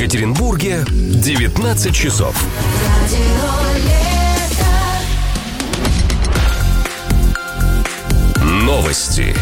Екатеринбурге 19 часов. Новости.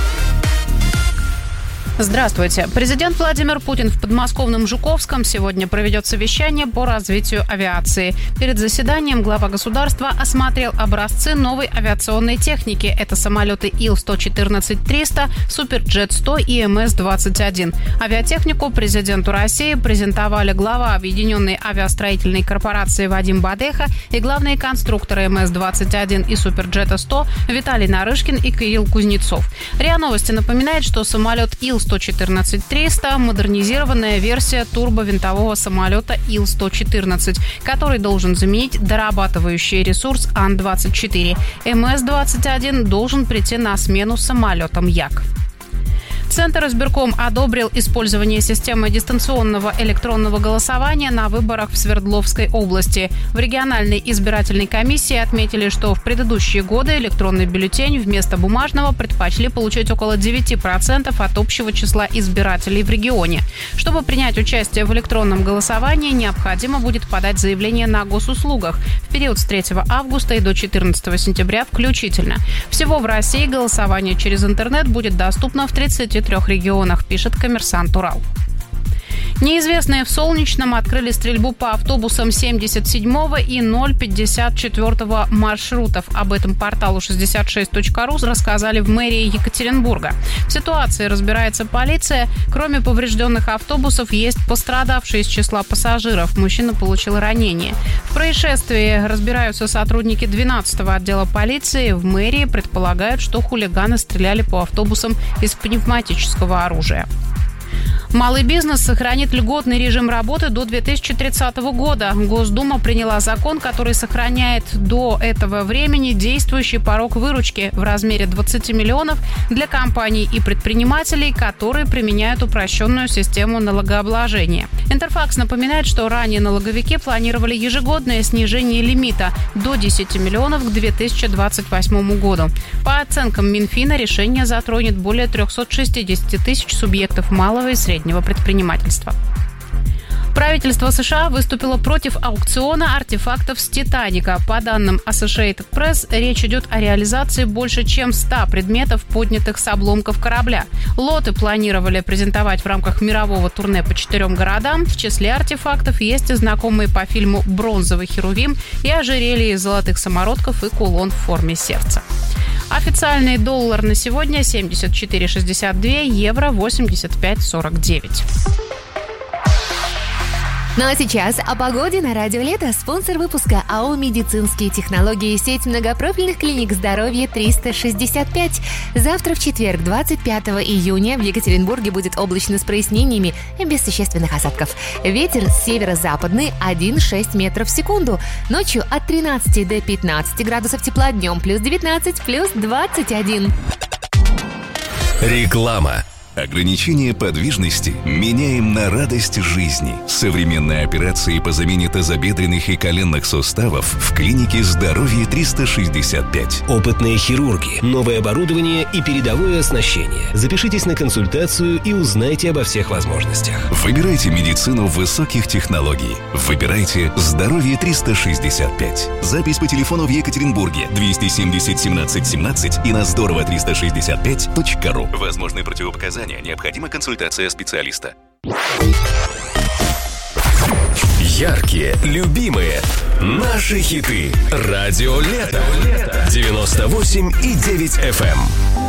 Здравствуйте. Президент Владимир Путин в подмосковном Жуковском сегодня проведет совещание по развитию авиации. Перед заседанием глава государства осмотрел образцы новой авиационной техники. Это самолеты Ил-114-300, Суперджет-100 и МС-21. Авиатехнику президенту России презентовали глава Объединенной авиастроительной корпорации Вадим Бадеха и главные конструкторы МС-21 и Суперджета-100 Виталий Нарышкин и Кирилл Кузнецов. РИА Новости напоминает, что самолет Ил-114-300 – модернизированная версия турбовинтового самолета Ил-114, который должен заменить дорабатывающий ресурс Ан-24. МС-21 должен прийти на смену самолетам Як. Центр избирком одобрил использование системы дистанционного электронного голосования на выборах в Свердловской области. В региональной избирательной комиссии отметили, что в предыдущие годы электронный бюллетень вместо бумажного предпочли получить около 9% от общего числа избирателей в регионе. Чтобы принять участие в электронном голосовании, необходимо будет подать заявление на госуслугах в период с 3 августа и до 14 сентября включительно. Всего в России голосование через интернет будет доступно в 33 регионах, пишет «Коммерсант Урал». Неизвестные в Солнечном открыли стрельбу по автобусам 77-го и 054-го маршрутов. Об этом порталу 66.ру рассказали в мэрии Екатеринбурга. В ситуации разбирается полиция. Кроме поврежденных автобусов, есть пострадавшие из числа пассажиров. Мужчина получил ранение. В происшествии разбираются сотрудники 12-го отдела полиции. В мэрии предполагают, что хулиганы стреляли по автобусам из пневматического оружия. Малый бизнес сохранит льготный режим работы до 2030 года. Госдума приняла закон, который сохраняет до этого времени действующий порог выручки в размере 20 миллионов для компаний и предпринимателей, которые применяют упрощенную систему налогообложения. Интерфакс напоминает, что ранее налоговики планировали ежегодное снижение лимита до 10 миллионов к 2028 году. По оценкам Минфина, решение затронет более 360 тысяч субъектов малого и среднего предпринимательства. Правительство США выступило против аукциона артефактов с «Титаника». По данным Associated Press, речь идет о реализации больше чем 100 предметов, поднятых с обломков корабля. Лоты планировали презентовать в рамках мирового турне по 4 городам. В числе артефактов есть и знакомые по фильму «Бронзовый херувим» и ожерелье из золотых самородков и кулон в форме сердца. Официальный доллар на сегодня 74,62, евро 85,49. Ну а сейчас о погоде на Радио Лето. Спонсор выпуска АО «Медицинские технологии», сеть многопрофильных клиник здоровья 365. Завтра в четверг, 25 июня, в Екатеринбурге будет облачно с прояснениями и без существенных осадков. Ветер северо-западный 1,6 метров в секунду. Ночью от 13 до 15 градусов тепла, днем плюс 19, плюс 21. Реклама. Ограничение подвижности меняем на радость жизни. Современные операции по замене тазобедренных и коленных суставов в клинике «Здоровье 365». Опытные хирурги, новое оборудование и передовое оснащение. Запишитесь на консультацию и узнайте обо всех возможностях. Выбирайте медицину высоких технологий. Выбирайте «Здоровье 365». Запись по телефону в Екатеринбурге 270 17 17 и на здорово365.ру. Возможны противопоказания. Необходима консультация специалиста. Яркие, любимые, наши хиты. Радио Лето. 98,9 FM.